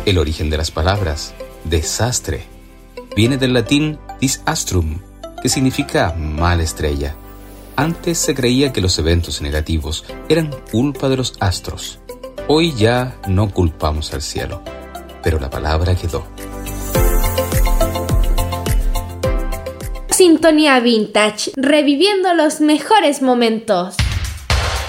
El origen de las palabras desastre viene del latín disastrum, que significa mala estrella. Antes se creía que los eventos negativos eran culpa de los astros. Hoy ya no culpamos al cielo, pero la palabra quedó. Sintonía Vintage, reviviendo los mejores momentos.